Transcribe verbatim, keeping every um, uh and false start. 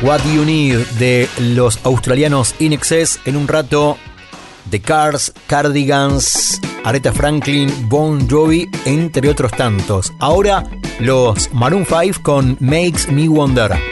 What You Need de los australianos In Excess. En un rato, The Cars, Cardigans, Aretha Franklin, Bon Jovi, entre otros tantos. Ahora, los Maroon cinco con Makes Me Wonder.